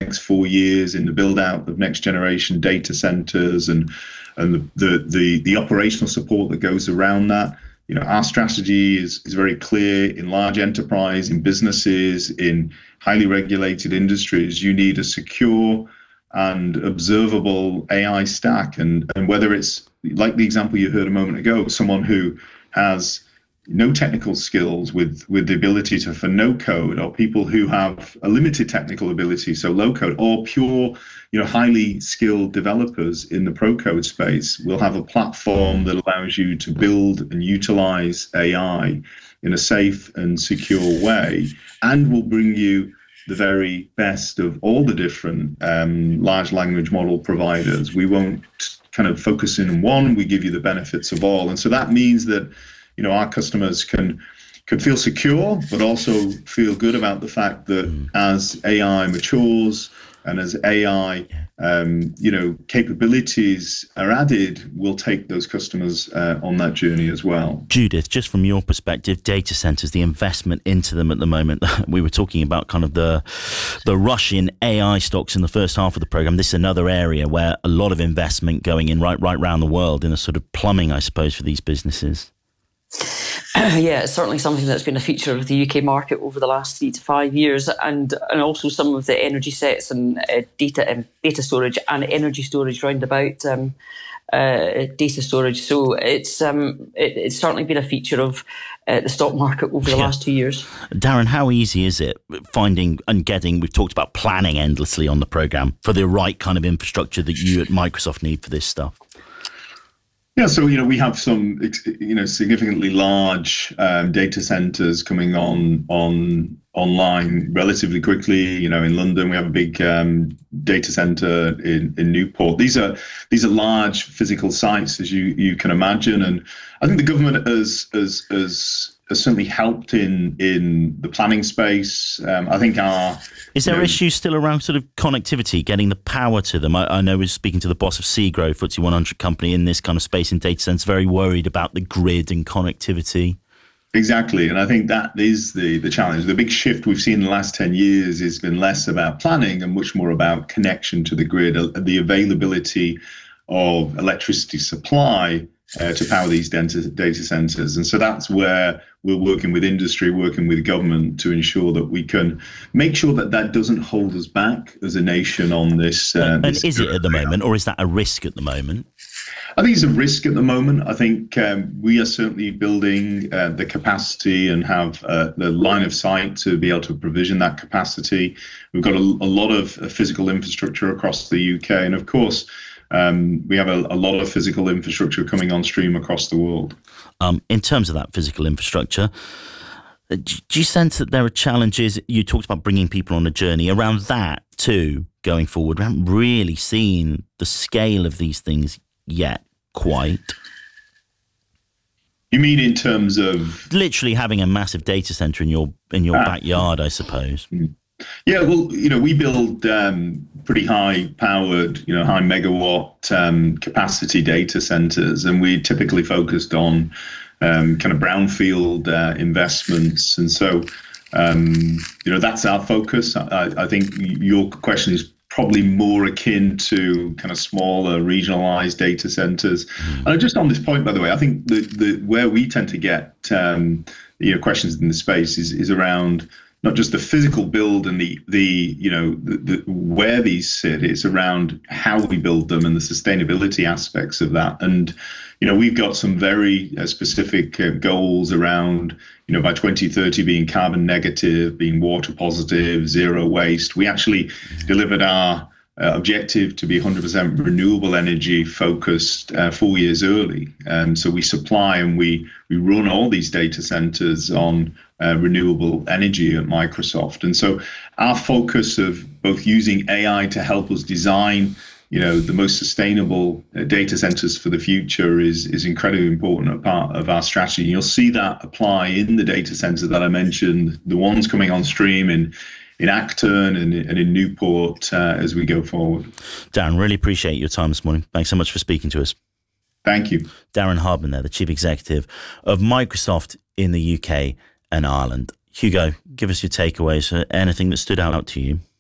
next 4 years in the build out of next generation data centers and the operational support that goes around that. Our strategy is very clear. In large enterprise, in businesses, in highly regulated industries, you need a secure and observable AI stack. And whether it's like the example you heard a moment ago, someone who has no technical skills with the ability for no code, or people who have a limited technical ability, so low code, or pure, highly skilled developers in the pro code space, will have a platform that allows you to build and utilize AI in a safe and secure way, and will bring you the very best of all the different large language model providers. We won't kind of focus in on one, we give you the benefits of all. And so that means that our customers can feel secure, but also feel good about the fact that as AI matures and as AI, capabilities are added, we'll take those customers on that journey as well. Judith, just from your perspective, data centers, the investment into them at the moment, we were talking about kind of the rush in AI stocks in the first half of the program. This is another area where a lot of investment going in right around the world in a sort of plumbing, I suppose, for these businesses. Yeah, it's certainly something that's been a feature of the UK market over the last 3 to 5 years, and also some of the energy sets and data storage and energy storage round about data storage. So it's certainly been a feature of the stock market over the last 2 years. Darren, how easy is it finding and getting, we've talked about planning endlessly on the programme, for the right kind of infrastructure that you at Microsoft need for this stuff? Yeah, so we have some significantly large data centers coming online relatively quickly. In London we have a big data center in Newport. These are large physical sites, as you can imagine, and I think the government has certainly helped in the planning space. I think Is there issues still around sort of connectivity, getting the power to them? I know we're speaking to the boss of Seagrow, FTSE 100 company in this kind of space in data centers, very worried about the grid and connectivity. Exactly, and I think that is the challenge. The big shift we've seen in the last 10 years has been less about planning and much more about connection to the grid, the availability of electricity supply to power these data centers. And so that's where we're working with industry, working with government to ensure that we can make sure that doesn't hold us back as a nation on this. And is it at the moment, or is that a risk at the moment? I think it's a risk at the moment. I think we are certainly building the capacity and have the line of sight to be able to provision that capacity. We've got a lot of physical infrastructure across the UK, and of course, we have a lot of physical infrastructure coming on stream across the world. In terms of that physical infrastructure, do you sense that there are challenges? You talked about bringing people on a journey around that too, going forward. We haven't really seen the scale of these things yet, quite. You mean in terms of literally having a massive data center in your backyard, I suppose? Yeah, well, we build pretty high-powered, high megawatt capacity data centers, and we typically focused on kind of brownfield investments, and so that's our focus. I think your question is probably more akin to kind of smaller regionalized data centers. And just on this point, by the way, I think the where we tend to get questions in the space is around not just the physical build and the where these sit. It's around how we build them and the sustainability aspects of that. And we've got some very specific goals around by 2030 being carbon negative, being water positive, zero waste. We actually delivered our objective to be 100% renewable energy focused 4 years early. So we supply and we run all these data centers on renewable energy at Microsoft. And so our focus of both using AI to help us design the most sustainable data centers for the future is incredibly important a part of our strategy. And you'll see that apply in the data centers that I mentioned, the ones coming on stream in Acton and in Newport as we go forward. Darren, really appreciate your time this morning. Thanks so much for speaking to us. Thank you. Darren Hardman there, the Chief Executive of Microsoft in the UK and Ireland. Hugo, give us your takeaways, anything that stood out to you.